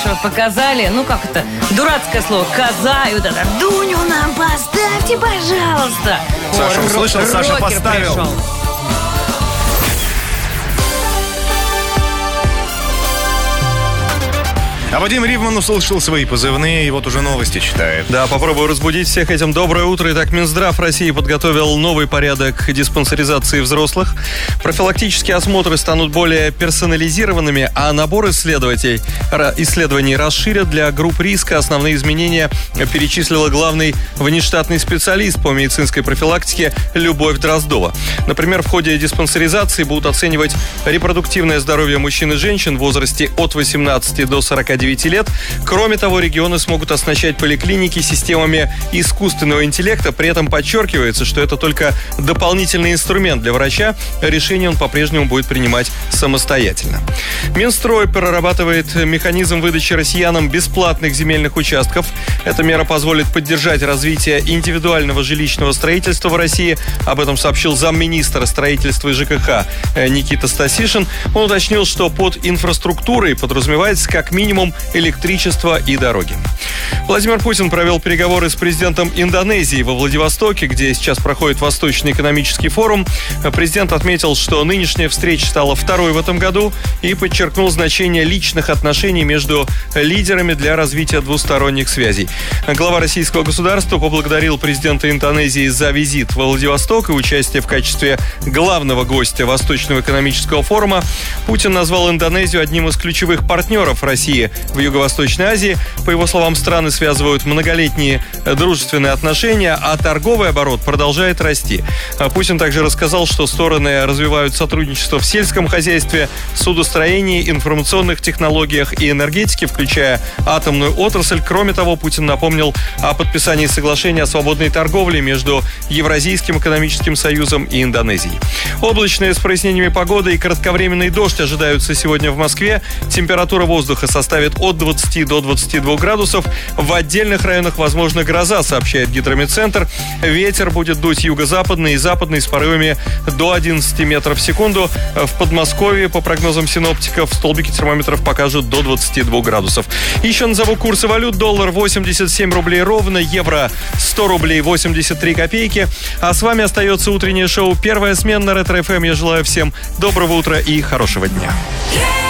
вот показали, ну как это, дурацкое слово, коза, и вот это, Дуню нам поставьте, пожалуйста. Саша услышал, Саша поставил. Пришел. А Вадим Ривман услышал свои позывные, и вот уже новости читает. Да, попробую разбудить всех этим. Доброе утро. Итак, Минздрав России подготовил новый порядок диспансеризации взрослых. Профилактические осмотры станут более персонализированными, а набор исследований расширят для групп риска. Основные изменения перечислила главный внештатный специалист по медицинской профилактике Любовь Дроздова. Например, в ходе диспансеризации будут оценивать репродуктивное здоровье мужчин и женщин в возрасте от 18 до 49 лет. Кроме того, регионы смогут оснащать поликлиники системами искусственного интеллекта. При этом подчеркивается, что это только дополнительный инструмент для врача. Решение он по-прежнему будет принимать самостоятельно. Минстрой прорабатывает механизм выдачи россиянам бесплатных земельных участков. Эта мера позволит поддержать развитие индивидуального жилищного строительства в России. Об этом сообщил замминистра строительства и ЖКХ Никита Стасишин. Он уточнил, что под инфраструктурой подразумевается как минимум электричество и дороги. Владимир Путин провел переговоры с президентом Индонезии во Владивостоке, где сейчас проходит Восточный экономический форум. Президент отметил, что нынешняя встреча стала второй в этом году и подчеркнул значение личных отношений между лидерами для развития двусторонних связей. Глава российского государства поблагодарил президента Индонезии за визит во Владивосток и участие в качестве главного гостя Восточного экономического форума. Путин назвал Индонезию одним из ключевых партнеров России в Юго-Восточной Азии. По его словам, страны связывают многолетние дружественные отношения, а торговый оборот продолжает расти. Путин также рассказал, что стороны развивают сотрудничество в сельском хозяйстве, судостроении, информационных технологиях и энергетике, включая атомную отрасль. Кроме того, Путин напомнил о подписании соглашения о свободной торговле между Евразийским экономическим союзом и Индонезией. Облачные с прояснениями погоды и кратковременный дождь ожидаются сегодня в Москве. Температура воздуха составит от 20 до 22 градусов. В отдельных районах возможна гроза, сообщает Гидрометцентр. Ветер будет дуть юго-западный и западный с порывами до 11 метров в секунду. В Подмосковье, по прогнозам синоптиков, столбики термометров покажут до 22 градусов. Еще назову курсы валют. Доллар 87 рублей ровно, евро 100 рублей 83 копейки. А с вами остается утреннее шоу «Первая смена» на Ретро-ФМ. Я желаю всем доброго утра и хорошего дня.